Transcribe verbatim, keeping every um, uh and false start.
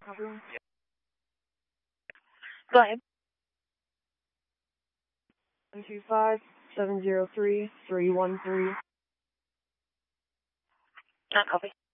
Room. Go ahead. One two five seven zero three three one three. Not copy.